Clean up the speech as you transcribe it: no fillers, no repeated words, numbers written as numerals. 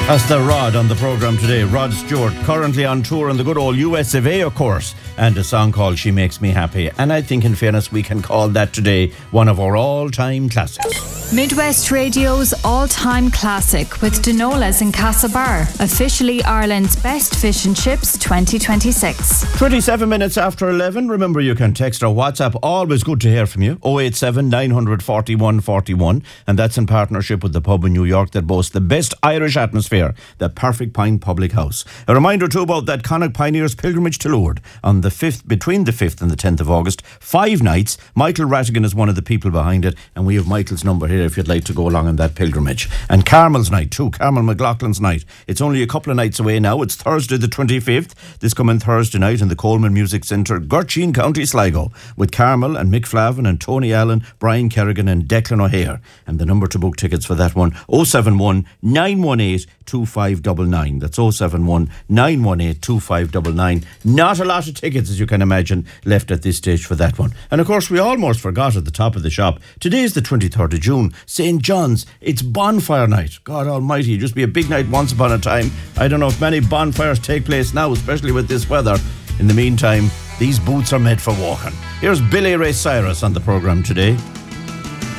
That's the Rod on the programme today. Rod Stewart, currently on tour on the good old US of A, of course, and a song called She Makes Me Happy. And I think, in fairness, we can call that today one of our all-time classics. Midwest Radio's all-time classic with Dinolas in Castlebar, officially Ireland's best fish and chips 2026. 27 minutes after 11. Remember, you can text or WhatsApp. Always good to hear from you. 087 941 41. And that's in partnership with the pub in New York that boasts the best Irish atmosphere, the Perfect Pine Public House. A reminder too about that Connacht Pioneers pilgrimage to Lourdes on the 5th, between the 5th and the 10th of August. 5 nights. Michael Rattigan is one of the people behind it, and we have Michael's number here if you'd like to go along on that pilgrimage. And Carmel's night too, Carmel McLaughlin's night. It's only a couple of nights away now. It's Thursday the 25th, this coming Thursday night in the Coleman Music Centre, Gurteen, County Sligo, with Carmel and Mick Flavin and Tony Allen, Brian Kerrigan and Declan O'Hare. And the number to book tickets for that one, 071 918 2599. That's 071 918 2599. Not a lot of tickets, as you can imagine, left at this stage for that one. And of course, we almost forgot at the top of the shop. Today is the 23rd of June, St. John's. It's bonfire night. God almighty, it used to be a big night once upon a time. I don't know if many bonfires take place now, especially with this weather. In the meantime, these boots are made for walking. Here's Billy Ray Cyrus on the programme today.